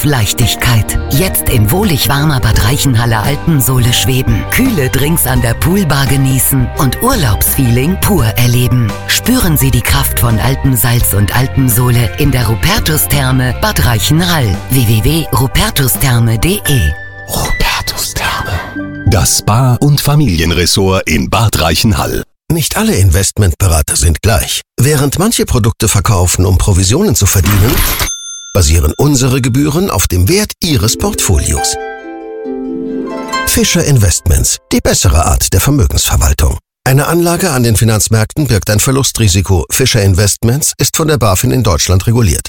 auf Leichtigkeit. Jetzt in wohlig warmer Bad Reichenhaller Alpensohle schweben, kühle Drinks an der Poolbar genießen und Urlaubsfeeling pur erleben. Spüren Sie die Kraft von Alpensalz und Alpensohle in der Rupertus-Therme Bad Reichenhall. www.rupertustherme.de Rupertus Therme. Das Spa- und Familienressort in Bad Reichenhall. Nicht alle Investmentberater sind gleich. Während manche Produkte verkaufen, um Provisionen zu verdienen, basieren unsere Gebühren auf dem Wert Ihres Portfolios. Fischer Investments, die bessere Art der Vermögensverwaltung. Eine Anlage an den Finanzmärkten birgt ein Verlustrisiko. Fischer Investments ist von der BaFin in Deutschland reguliert.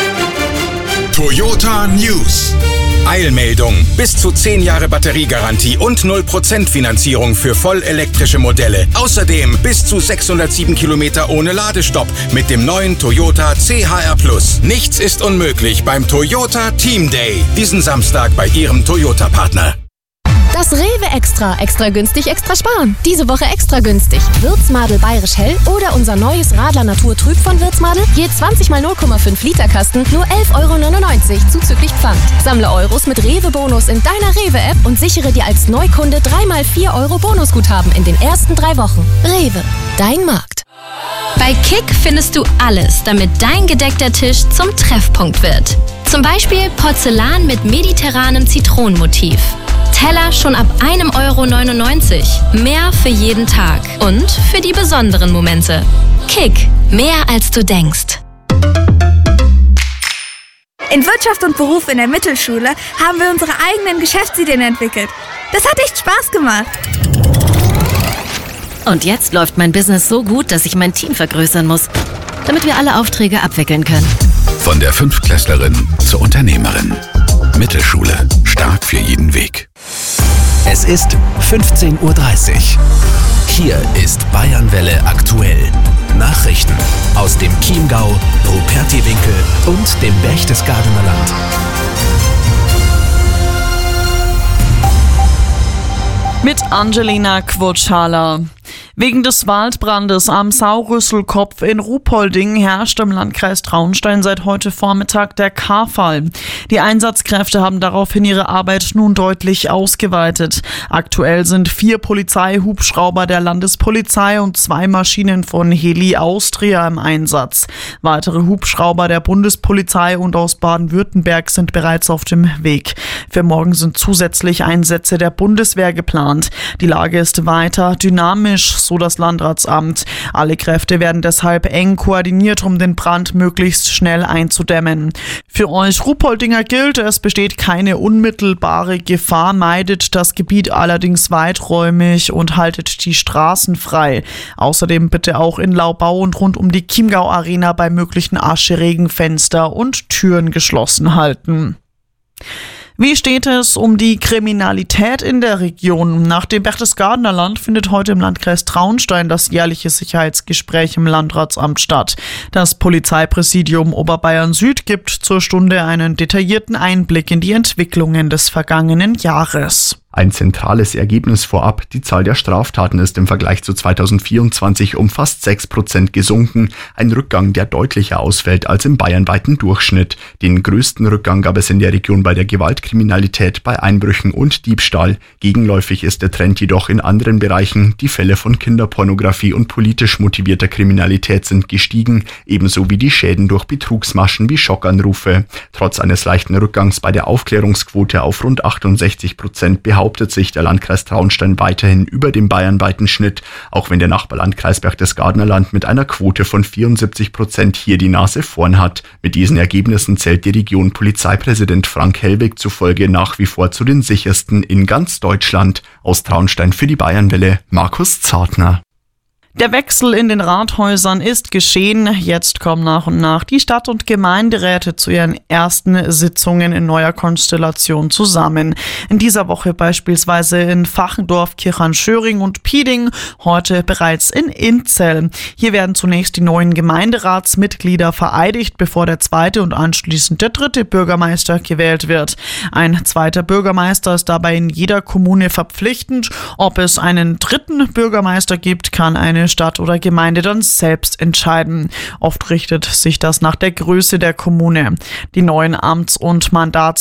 Toyota News. Eilmeldung. Bis zu 10 Jahre Batteriegarantie und 0% Finanzierung für vollelektrische Modelle. Außerdem bis zu 607 Kilometer ohne Ladestopp mit dem neuen Toyota CHR+. Nichts ist unmöglich beim Toyota Team Day. Diesen Samstag bei Ihrem Toyota-Partner. Das Rewe Extra. Extra günstig, extra sparen. Diese Woche extra günstig. Würzmadel Bayerisch Hell oder unser neues Radler Natur Trüb von Würzmadel. Je 20 mal 0,5 Liter Kasten, nur 11,99 € zuzüglich Pfand. Sammle Euros mit Rewe-Bonus in deiner Rewe-App und sichere dir als Neukunde 3 mal 4 € Bonusguthaben in den ersten 3 Wochen. Rewe, dein Markt. Bei Kick findest du alles, damit dein gedeckter Tisch zum Treffpunkt wird. Zum Beispiel Porzellan mit mediterranem Zitronenmotiv. Teller schon ab 1,99 €. Mehr für jeden Tag und für die besonderen Momente. Kick, mehr als du denkst. In Wirtschaft und Beruf in der Mittelschule haben wir unsere eigenen Geschäftsideen entwickelt. Das hat echt Spaß gemacht. Und jetzt läuft mein Business so gut, dass ich mein Team vergrößern muss, damit wir alle Aufträge abwickeln können. Von der Fünftklässlerin zur Unternehmerin. Mittelschule. Stark für jeden Weg. Es ist 15:30 Uhr. Hier ist Bayernwelle aktuell. Nachrichten aus dem Chiemgau, Rupertiwinkel und dem Berchtesgadener Land. Mit Angelina Quotschala. Wegen des Waldbrandes am Saurüsselkopf in Ruhpolding herrscht im Landkreis Traunstein seit heute Vormittag der K-Fall. Die Einsatzkräfte haben daraufhin ihre Arbeit nun deutlich ausgeweitet. Aktuell sind 4 Polizeihubschrauber der Landespolizei und 2 Maschinen von Heli Austria im Einsatz. Weitere Hubschrauber der Bundespolizei und aus Baden-Württemberg sind bereits auf dem Weg. Für morgen sind zusätzlich Einsätze der Bundeswehr geplant. Die Lage ist weiter dynamisch, so das Landratsamt. Alle Kräfte werden deshalb eng koordiniert, um den Brand möglichst schnell einzudämmen. Für euch Ruhpoldinger gilt, es besteht keine unmittelbare Gefahr, meidet das Gebiet allerdings weiträumig und haltet die Straßen frei. Außerdem bitte auch in Laubau und rund um die Chiemgau Arena bei möglichen Ascheregen Fenster und Türen geschlossen halten. Wie steht es um die Kriminalität in der Region? Nach dem Berchtesgadener Land findet heute im Landkreis Traunstein das jährliche Sicherheitsgespräch im Landratsamt statt. Das Polizeipräsidium Oberbayern Süd gibt zur Stunde einen detaillierten Einblick in die Entwicklungen des vergangenen Jahres. Ein zentrales Ergebnis vorab: Die Zahl der Straftaten ist im Vergleich zu 2024 um fast 6% gesunken. Ein Rückgang, der deutlicher ausfällt als im bayernweiten Durchschnitt. Den größten Rückgang gab es in der Region bei der Gewaltkriminalität, bei Einbrüchen und Diebstahl. Gegenläufig ist der Trend jedoch in anderen Bereichen. Die Fälle von Kinderpornografie und politisch motivierter Kriminalität sind gestiegen, ebenso wie die Schäden durch Betrugsmaschen wie Schockanrufe. Trotz eines leichten Rückgangs bei der Aufklärungsquote auf rund 68% behauptet sich der Landkreis Traunstein weiterhin über dem bayernweiten Schnitt, auch wenn der Nachbarlandkreis Berchtesgadener Land mit einer Quote von 74% hier die Nase vorn hat. Mit diesen Ergebnissen zählt die Region Polizeipräsident Frank Hellwig zufolge nach wie vor zu den sichersten in ganz Deutschland. Aus Traunstein für die Bayernwelle, Markus Zartner. Der Wechsel in den Rathäusern ist geschehen. Jetzt kommen nach und nach die Stadt- und Gemeinderäte zu ihren ersten Sitzungen in neuer Konstellation zusammen. In dieser Woche beispielsweise in Fachendorf, Kirchanschöring und Pieding, heute bereits in Inzell. Hier werden zunächst die neuen Gemeinderatsmitglieder vereidigt, bevor der zweite und anschließend der dritte Bürgermeister gewählt wird. Ein zweiter Bürgermeister ist dabei in jeder Kommune verpflichtend. Ob es einen dritten Bürgermeister gibt, kann eine Stadt oder Gemeinde dann selbst entscheiden. Oft richtet sich das nach der Größe der Kommune. Die neuen Amts- und